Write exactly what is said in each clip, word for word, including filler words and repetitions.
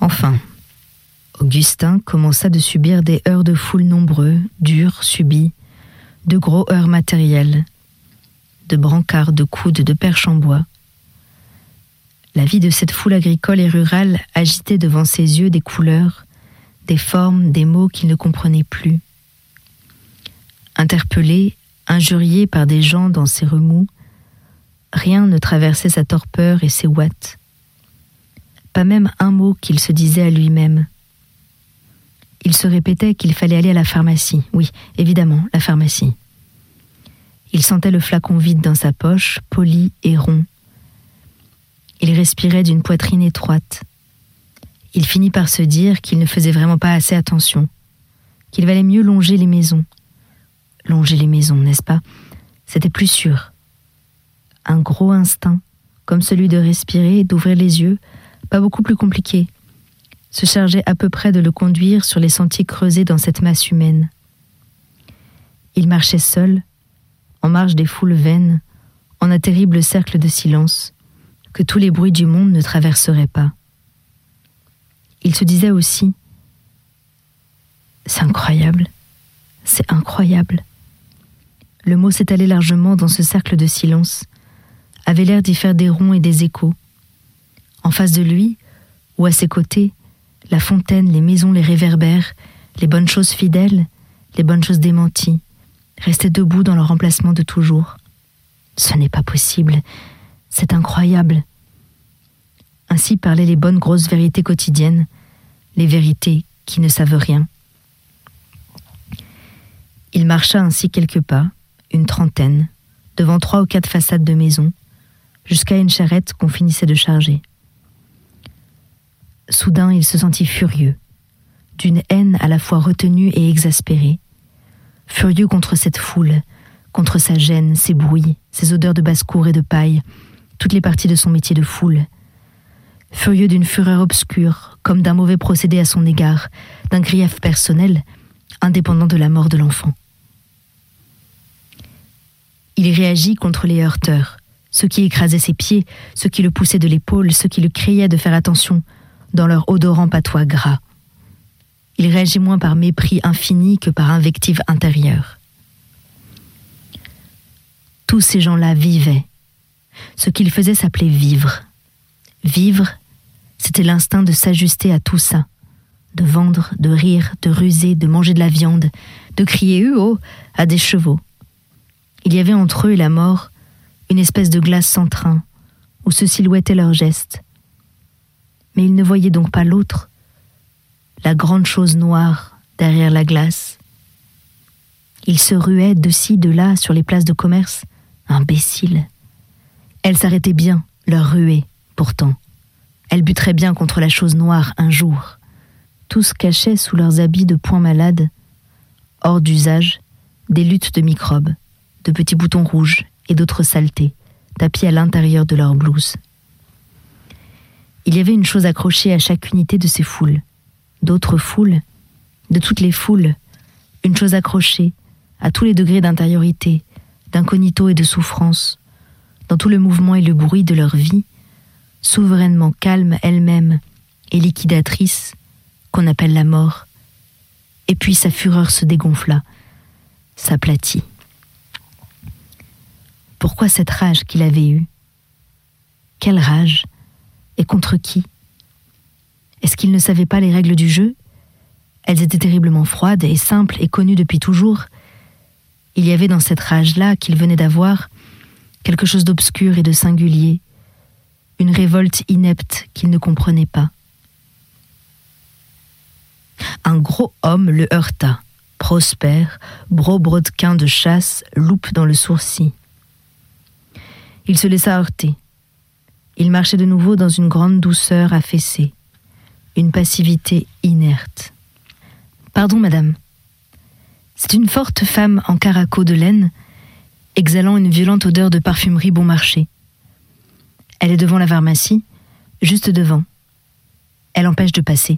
Enfin, Augustin commença de subir des heurts de foule nombreux, durs, subis, de gros heurts matériels, de brancards, de coudes, de perches en bois. La vie de cette foule agricole et rurale agitait devant ses yeux des couleurs, des formes, des mots qu'il ne comprenait plus. Interpellé, injurié par des gens dans ses remous, rien ne traversait sa torpeur et ses ouates. Pas même un mot qu'il se disait à lui-même. Il se répétait qu'il fallait aller à la pharmacie. Oui, évidemment, la pharmacie. Il sentait le flacon vide dans sa poche, poli et rond. Il respirait d'une poitrine étroite. Il finit par se dire qu'il ne faisait vraiment pas assez attention, qu'il valait mieux longer les maisons. Longer les maisons, n'est-ce pas? C'était plus sûr. Un gros instinct, comme celui de respirer, d'ouvrir les yeux, pas beaucoup plus compliqué, se chargeait à peu près de le conduire sur les sentiers creusés dans cette masse humaine. Il marchait seul, en marge des foules vaines, en un terrible cercle de silence, que tous les bruits du monde ne traverseraient pas. Il se disait aussi « C'est incroyable, c'est incroyable ». Le mot s'étalait largement dans ce cercle de silence, avait l'air d'y faire des ronds et des échos. En face de lui, ou à ses côtés, la fontaine, les maisons, les réverbères, les bonnes choses fidèles, les bonnes choses démenties, restaient debout dans leur emplacement de toujours. Ce n'est pas possible, c'est incroyable. Ainsi parlaient les bonnes grosses vérités quotidiennes, les vérités qui ne savent rien. Il marcha ainsi quelques pas, une trentaine, devant trois ou quatre façades de maisons, jusqu'à une charrette qu'on finissait de charger. Soudain, il se sentit furieux, d'une haine à la fois retenue et exaspérée, furieux contre cette foule, contre sa gêne, ses bruits, ses odeurs de basse-cour et de paille, toutes les parties de son métier de foule, furieux d'une fureur obscure, comme d'un mauvais procédé à son égard, d'un grief personnel, indépendant de la mort de l'enfant. Il réagit contre les heurteurs, ceux qui écrasaient ses pieds, ceux qui le poussaient de l'épaule, ceux qui le criaient de faire attention, dans leur odorant patois gras. Il réagit moins par mépris infini que par invective intérieure. Tous ces gens-là vivaient. Ce qu'ils faisaient s'appelait vivre. Vivre, c'était l'instinct de s'ajuster à tout ça, de vendre, de rire, de ruser, de manger de la viande, de crier « Huo » à des chevaux. Il y avait entre eux et la mort une espèce de glace sans train, où se silhouettaient leurs gestes. Mais ils ne voyaient donc pas l'autre, la grande chose noire derrière la glace. Ils se ruaient de ci, de là, sur les places de commerce. Imbéciles. Elles s'arrêtaient bien, leur ruée, pourtant. Elles buteraient bien contre la chose noire un jour. Tous cachaient sous leurs habits de poings malades, hors d'usage, des luttes de microbes, de petits boutons rouges et d'autres saletés, tapis à l'intérieur de leurs blouses. Il y avait une chose accrochée à chaque unité de ces foules, d'autres foules, de toutes les foules, une chose accrochée à tous les degrés d'intériorité, d'incognito et de souffrance, dans tout le mouvement et le bruit de leur vie, souverainement calme elle-même et liquidatrice, qu'on appelle la mort. Et puis sa fureur se dégonfla, s'aplatit. Pourquoi cette rage qu'il avait eue? Quelle rage? Et contre qui? Est-ce qu'il ne savait pas les règles du jeu? Elles étaient terriblement froides et simples et connues depuis toujours. Il y avait dans cette rage-là qu'il venait d'avoir quelque chose d'obscur et de singulier, une révolte inepte qu'il ne comprenait pas. Un gros homme le heurta, Prosper, gros brodequin de chasse, loupe dans le sourcil. Il se laissa heurter. Il marchait de nouveau dans une grande douceur affaissée, une passivité inerte. « Pardon, madame. » C'est une forte femme en caraco de laine, exhalant une violente odeur de parfumerie bon marché. Elle est devant la pharmacie, juste devant. Elle empêche de passer.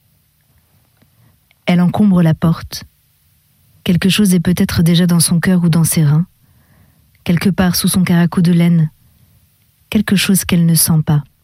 Elle encombre la porte. Quelque chose est peut-être déjà dans son cœur ou dans ses reins, quelque part sous son caraco de laine, quelque chose qu'elle ne sent pas.